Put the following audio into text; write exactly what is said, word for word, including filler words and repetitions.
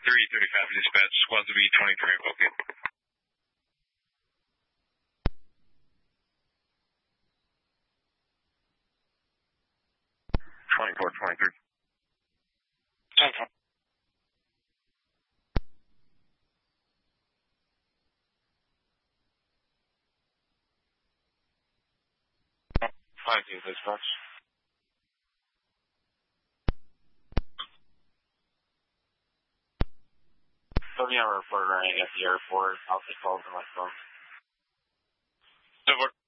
three thirty-five for dispatch, squad to be twenty-three, okay. twenty-four, twenty-three. ten-four. five two, dispatch. seventy hour report running at the airport. I'll take calls on my phone. ten-four.